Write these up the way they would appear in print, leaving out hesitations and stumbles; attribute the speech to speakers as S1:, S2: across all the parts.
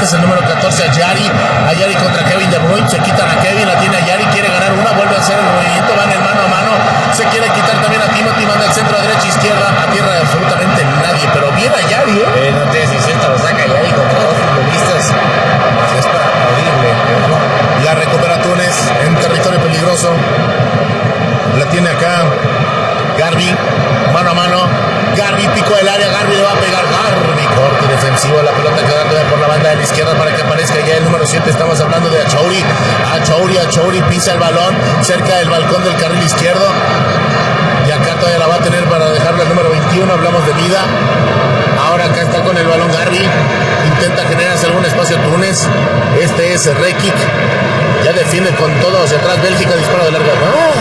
S1: es el número 14 a Yari contra Kevin De Bruyne, se quitan a Kevin, la tiene a Yari, quiere ganar una, vuelve a hacer el movimiento, van el mano a mano, se quiere quitar también a Timothy, manda el centro a derecha, izquierda, a tierra de absolutamente nadie, pero bien a Yari,
S2: no te des incierto, lo saca Yari contra dos futbolistas, es para horrible, ¿no?
S1: Ya recupera Túnez en territorio peligroso, la tiene acá Garbi, mano a mano, Garbi pico del área, Garbi le va a pegar, Garbi corte defensivo, la pelota quedando por la banda de la izquierda para que aparezca ya el número 7, estamos hablando de Achouri pisa el balón cerca del balcón del carril izquierdo, y acá todavía la va a tener para dejarle el número 21, hablamos de vida, ahora acá está con el balón Garbi, intenta generarse algún espacio Túnez, este es Rekic, ya defiende con todo hacia atrás, Bélgica dispara de larga,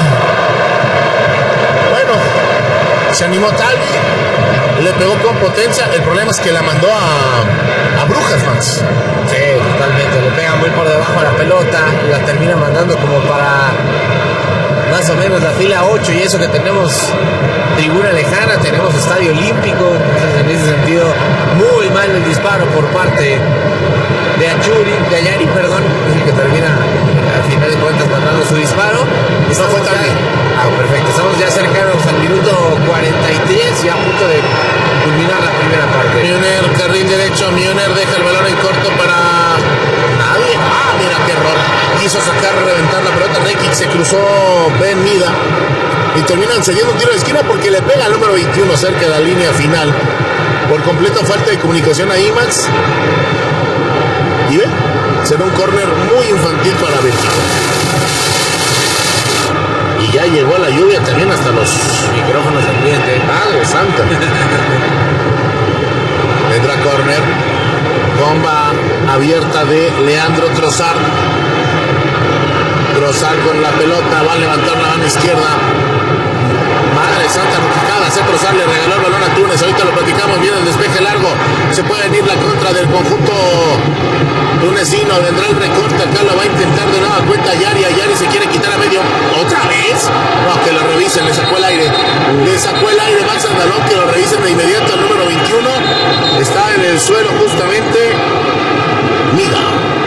S1: bueno, se animó Talvi, le pegó con potencia, el problema es que la mandó a Brujas, Max.
S2: Sí, totalmente, le pega muy por debajo a la pelota, y la termina mandando como para más o menos la fila 8, y eso que tenemos tribuna lejana, tenemos estadio olímpico, entonces en ese sentido muy mal el disparo por parte de Ayari, perdón, es el que termina al final de cuentas mandando su disparo.
S1: Eso fue también.
S2: Perfecto, estamos ya cercanos al minuto 43 y a punto de culminar la primera parte.
S1: Milner, carril derecho, Milner deja el balón en corto para nadie. Mira qué error. Quiso sacar, reventar la pelota. Rekic se cruzó Ben Mida y terminan cediendo un tiro de esquina porque le pega al número 21 cerca de la línea final. Por completo falta de comunicación a IMAX. Y ve, será un córner muy infantil para Bélgica. Y ya llegó la lluvia también hasta los
S2: micrófonos del cliente.
S1: Madre santa. Vendrá córner. Bomba abierta de Leandro Trossard. Trossard con la pelota. Va a levantar la mano izquierda. Madre santa, notificada. Trossard le regaló el balón a Túnez. Ahorita lo platicamos. Viene el despeje largo. Se puede venir la contra del conjunto tunecino. Vendrá el recorte. Acá lo va a intentar de nueva cuenta Yari. Yari se quiere quitar a medio. ¿Otra vez? No, que lo revisen. Le sacó el aire. Max Andalón. Que lo revisen de inmediato al número 21. Está en el suelo justamente. Mida.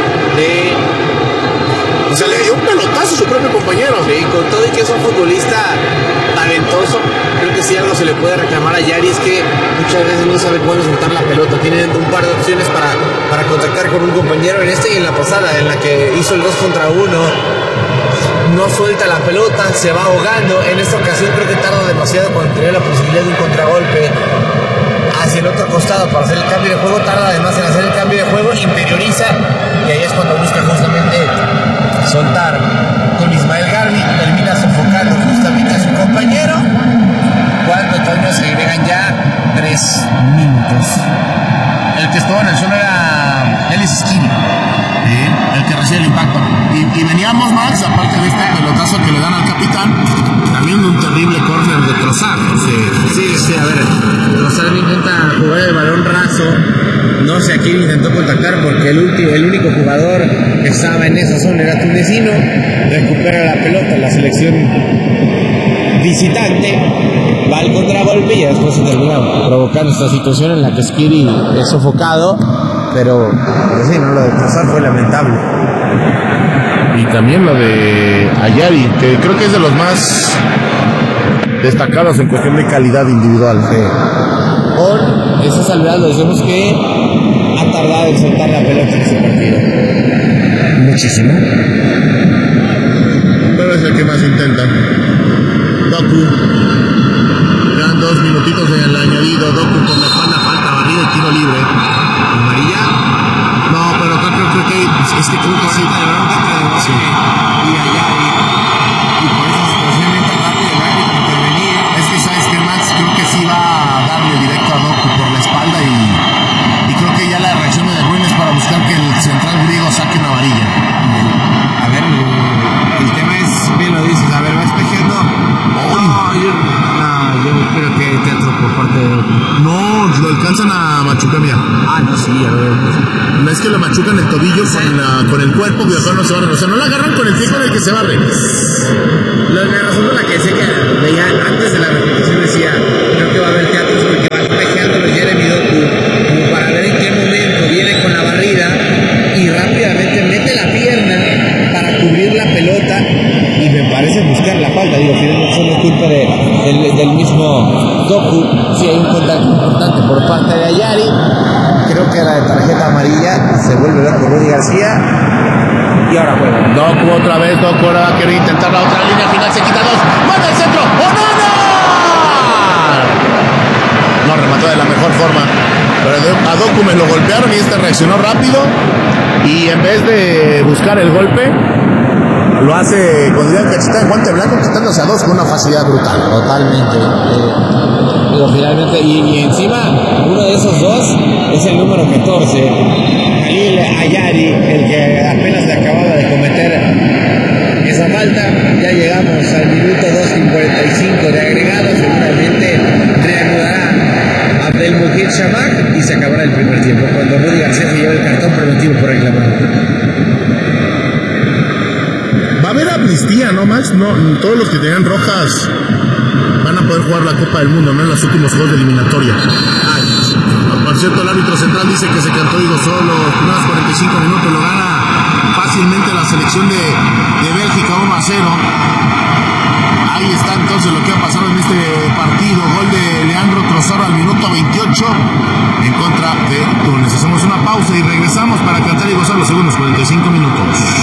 S1: Se le dio un pelotazo a su propio compañero.
S2: Sí, con todo y que es un futbolista talentoso, creo que sí algo se le puede reclamar a Yari, es que muchas veces no sabe cuándo soltar la pelota. Tiene un par de opciones para contactar con un compañero, en este y en la pasada, en la que hizo el 2 contra 1. No suelta la pelota, se va ahogando. En esta ocasión creo que tarda demasiado cuando tenía la posibilidad de un contragolpe hacia el otro costado para hacer el cambio de juego. Tarda además en hacer el cambio de juego, interioriza, y ahí es cuando busca justamente soltar con Ismael Garbi, termina sofocando justamente a su compañero, cuando Toño se agregan ya 3 minutos.
S1: El que estuvo en el suelo era Ellis Skiri, el que recibe el impacto. Y veníamos más, aparte de este pelotazo que le dan al capitán, también un terrible córner de Trossard.
S2: Sí, a ver, Trossard intenta jugar el balón raso, no sé a quién intentó contactar porque el único jugador que estaba en esa zona era tunecino. Recupera la pelota la selección visitante, va al contragolpe y después se termina provocando esta situación en la que Skiri es sofocado, pero sí, no, lo de Trossard fue lamentable.
S1: Y también lo de Ayari, que creo que es de los más destacados en cuestión de calidad individual.
S2: Con esa salvedad, lo decimos que ha tardado en soltar la pelota en ese partido. Muchísimo.
S1: Pero es el que más intenta. Doku. Quedan 2 minutitos en el añadido. Doku con la espalda, falta, barrido y tiro libre. ¿Amarilla? No, pero acá creo que es que creo que sí. Sí.
S2: Y allá y por eso especialmente al darle el árbitro intervenir.
S1: Es que sabes que Max creo que sí va a darle directo a Doku por la espalda y creo que ya la reacción de De Bruyne es para buscar que el central griego saque una varilla.
S2: A ver, el tema es, bien lo dices, a ver, va espejeando. Yo espero que hay teatro por parte de Doku.
S1: No, lo alcanzan a machucar, mira.
S2: No, sí, a ver.
S1: No es que lo machucan el tobillo con el cuerpo, que no se barren. O sea, no lo agarran con el pie con el que se barre.
S2: La razón por la que sé que veía antes de la repetición decía, creo que va a haber teatro porque va espejeando los Jeremy Doku, como para ver en qué momento viene con la barrida Sí, hay un contacto importante por parte de Ayari. Creo que era de tarjeta amarilla. Se vuelve loco Rudy García. Y ahora juega.
S1: Doku otra vez, Doku ahora quiere intentar la otra línea final, se quita dos. ¡Manda el centro! ¡Onana! No remató de la mejor forma. Pero a Doku me lo golpearon y este reaccionó rápido. Y en vez de buscar el golpe, lo hace con idea cachetada en guante blanco, quitándose a dos con una facilidad brutal.
S2: Totalmente. Digo, finalmente, y encima, uno de esos dos es el número 14, Khalil Ayari, el que apenas le acababa de cometer esa falta. Ya llegamos al minuto 2:45 de agregado. Seguramente reanudará Abdelmujid Shamak y se acabará el primer tiempo cuando Rudy García se lleva el cartón preventivo por reclamar.
S1: Va a haber amnistía, ¿no, Max? No, todos los que tenían rojas van a poder jugar la Copa del Mundo, ¿no? En los últimos juegos de eliminatoria. Por cierto, el árbitro central dice que se cantó y gozó los primeros 45 minutos. Lo gana fácilmente la selección de Bélgica 1-0. Ahí está entonces lo que ha pasado en este partido. Gol de Leandro Trossard al minuto 28 en contra de Túnez. Hacemos una pausa y regresamos para cantar y gozar los segundos 45 minutos.